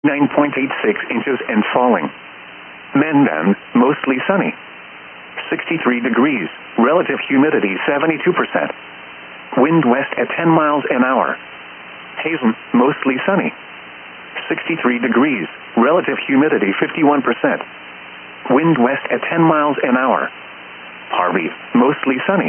9.86 inches and falling. Mandan, mostly sunny. 63 degrees, relative humidity 72%. Wind west at 10 miles an hour. Hazen, mostly sunny. 63 degrees, relative humidity 51%. Wind west at 10 miles an hour. Harvey, mostly sunny.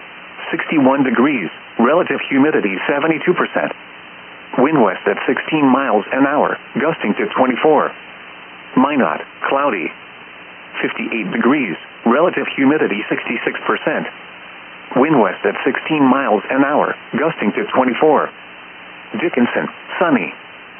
61 degrees, relative humidity 72%. Wind west at 16 miles an hour, gusting to 24. Minot, cloudy. 58 degrees, relative humidity 66%. Wind west at 16 miles an hour, gusting to 24. Dickinson, sunny.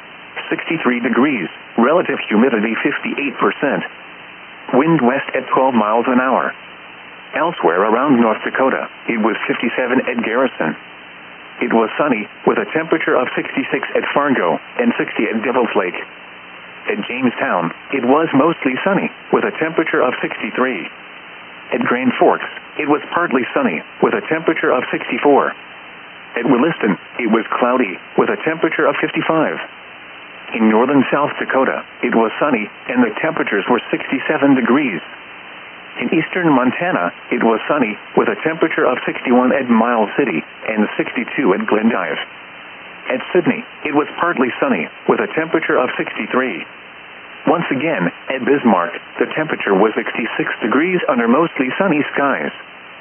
63 degrees, relative humidity 58%. Wind west at 12 miles an hour. Elsewhere around North Dakota, it was 57 at Garrison. It was sunny, with a temperature of 66 at Fargo and 60 at Devil's Lake. At Jamestown, it was mostly sunny, with a temperature of 63. At Grand Forks, it was partly sunny, with a temperature of 64. At Williston, it was cloudy, with a temperature of 55. In northern South Dakota, it was sunny, and the temperatures were 67 degrees. In eastern Montana, it was sunny, with a temperature of 61 at Miles City and 62 at Glendive. At Sydney, it was partly sunny, with a temperature of 63. Once again, at Bismarck, the temperature was 66 degrees under mostly sunny skies.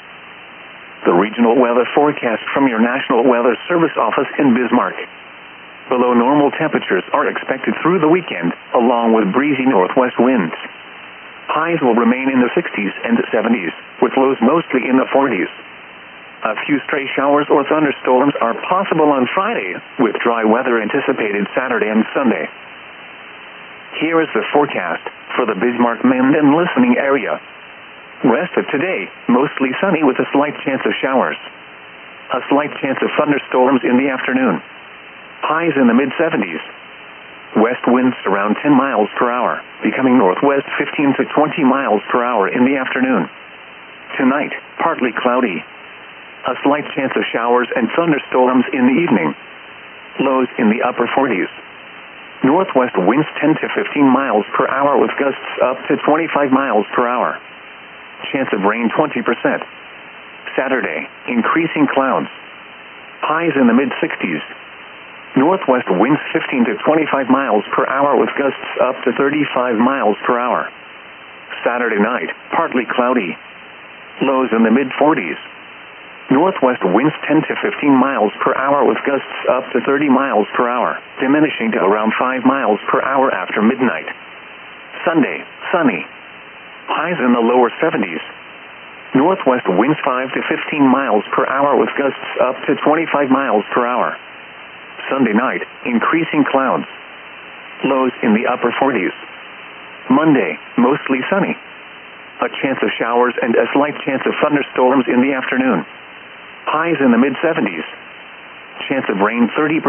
The regional weather forecast from your National Weather Service office in Bismarck. Below normal temperatures are expected through the weekend, along with breezy northwest winds. Highs will remain in the 60s and 70s, with lows mostly in the 40s. A few stray showers or thunderstorms are possible on Friday, with dry weather anticipated Saturday and Sunday. Here is the forecast for the Bismarck-Mandan listening area. Rest of today, mostly sunny with a slight chance of showers. A slight chance of thunderstorms in the afternoon. Highs in the mid-70s. West winds around 10 miles per hour, becoming northwest 15 to 20 miles per hour in the afternoon. Tonight, partly cloudy. A slight chance of showers and thunderstorms in the evening. Lows in the upper 40s. Northwest winds 10 to 15 miles per hour with gusts up to 25 miles per hour. Chance of rain 20%. Saturday, increasing clouds. Highs in the mid-60s. Northwest winds 15 to 25 miles per hour with gusts up to 35 miles per hour. Saturday night, partly cloudy. Lows in the mid-40s. Northwest winds 10 to 15 miles per hour with gusts up to 30 miles per hour, diminishing to around 5 miles per hour after midnight. Sunday, sunny. Highs in the lower 70s. Northwest winds 5 to 15 miles per hour with gusts up to 25 miles per hour. Sunday night, increasing clouds. Lows in the upper 40s. Monday, mostly sunny. A chance of showers and a slight chance of thunderstorms in the afternoon. Highs in the mid-70s. Chance of rain 30%.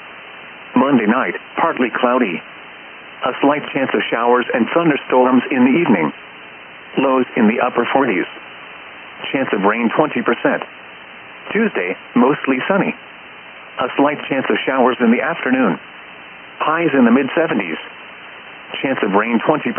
Monday night, partly cloudy. A slight chance of showers and thunderstorms in the evening. Lows in the upper 40s. Chance of rain 20%. Tuesday, mostly sunny. A slight chance of showers in the afternoon. Highs in the mid-70s. Chance of rain 20%.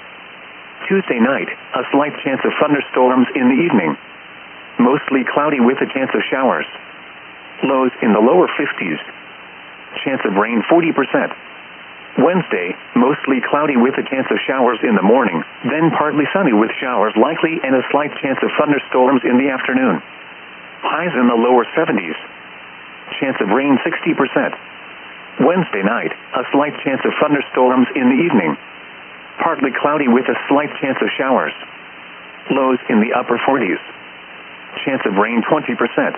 Tuesday night, a slight chance of thunderstorms in the evening. Mostly cloudy with a chance of showers. Lows in the lower 50s. Chance of rain 40%. Wednesday, mostly cloudy with a chance of showers in the morning, then partly sunny with showers likely and a slight chance of thunderstorms in the afternoon. Highs in the lower 70s. Chance of rain 60%. Wednesday night, a slight chance of thunderstorms in the evening. Partly cloudy with a slight chance of showers. Lows in the upper 40s. Chance of rain 20%.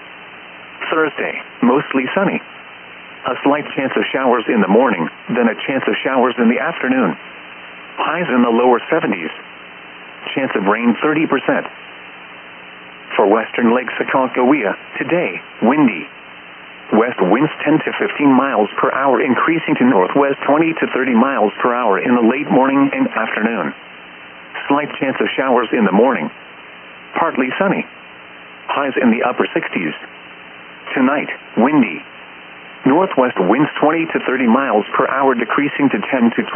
Thursday, mostly sunny. A slight chance of showers in the morning, then a chance of showers in the afternoon. Highs in the lower 70s. Chance of rain 30%. For western Lake Sakoncohea, today, windy. West winds 10 to 15 miles per hour increasing to northwest 20 to 30 miles per hour in the late morning and afternoon. Slight chance of showers in the morning. Partly sunny. Highs in the upper 60s. Tonight, windy. Northwest winds 20 to 30 miles per hour decreasing to 10 to